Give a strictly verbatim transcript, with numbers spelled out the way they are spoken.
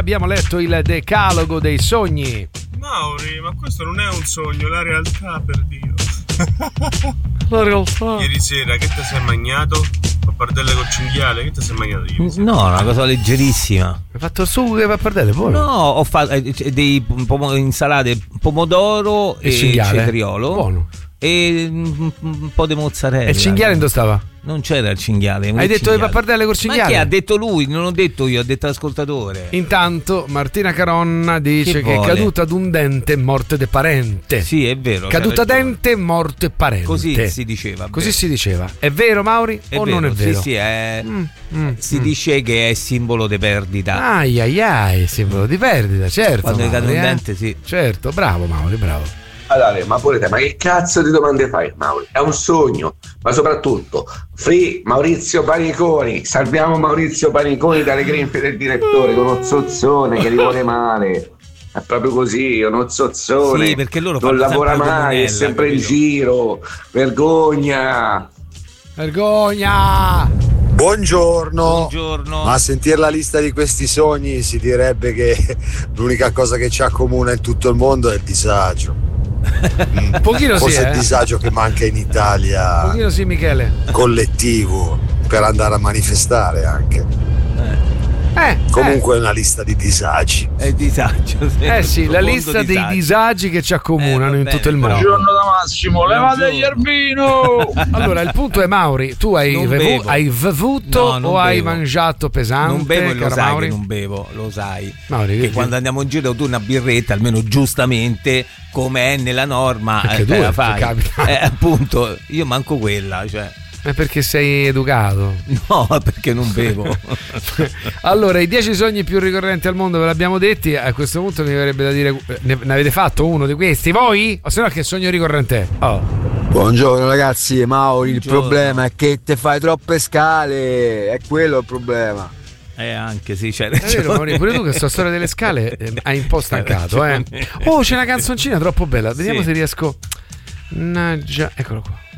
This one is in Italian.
Abbiamo letto il decalogo dei sogni. Mauri, ma questo non è un sogno, è la realtà, per Dio. La realtà. Ieri sera che ti sei mangiato? Pappardelle col cinghiale, che ti sei mangiato ieri sera? No, una cosa leggerissima. Hai fatto il sugo di pappardelle, buono? No, ho fatto eh, dei pom- insalate pomodoro e, e cinghiale. cetriolo. Buono. E un, un po' di mozzarella. E il cinghiale dove stava? Non c'era il cinghiale. Hai detto cinghiale. le pappardelle col cinghiale? Ma che ha detto lui? Non ho detto io, ho detto l'ascoltatore. Intanto Martina Caronna dice che, che è caduta ad un dente, morte de parente. Sì, è vero. Caduta dente, morte parente. Così si diceva. Così vero. si diceva. È vero, Mauri? È o vero, non è vero? Sì, sì, è... Mm, mm, si mm. dice che è simbolo di perdita. Ai ai ai, simbolo di perdita, certo. Quando Mauri, cade un eh? dente, sì. Certo, bravo Mauri, bravo. Allora, ma pure te, ma che cazzo di domande fai, Mauri? È un sogno, ma soprattutto free Maurizio Paniconi, salviamo Maurizio Paniconi dalle grinfie del direttore con uno zozzone che gli vuole male. È proprio così, uno zozzone. Sì, perché loro non fanno lavora sempre mai, comunella, è sempre in capito? giro. Vergogna. Vergogna. Buongiorno. Buongiorno. Ma a sentire la lista di questi sogni si direbbe che l'unica cosa che ci accomuna in tutto il mondo è il disagio. Un pochino Forse sì, il eh? disagio che manca in Italia, Un pochino sì, Michele. collettivo, per andare a manifestare anche. Eh, Comunque è una lista di disagi. È il disagio. Sì, eh sì, la profondo lista dei disagio. disagi che ci accomunano Eh, in va tutto il bene, mondo. Buongiorno da Massimo, levate gli erbino! Allora, il punto è, Mauri, tu hai, Non bevu- bevo. hai bevuto No, non o hai bevo. mangiato pesante? Non bevo e lo caro sai Mauri? che non bevo, lo sai. Mauri, che che- quando andiamo in giro tu una birretta, almeno giustamente, come è nella norma, Perché eh, due, te la ti fai. capita. Eh, appunto, io manco quella, cioè. È perché sei educato. No, perché non bevo. Allora, i dieci sogni più ricorrenti al mondo ve l'abbiamo detti. A questo punto mi verrebbe da dire, ne, ne avete fatto uno di questi voi? O se no che sogno ricorrente è? Oh. Buongiorno ragazzi, Mauri, il Buongiorno. problema è che te fai troppe scale, è quello il problema. Eh, anche sì, c'è È vero, Mauri, pure tu questa storia delle scale eh, hai un po' stancato, eh. Oh, c'è una canzoncina troppo bella. Vediamo Sì. se riesco. Naggia, eccolo qua.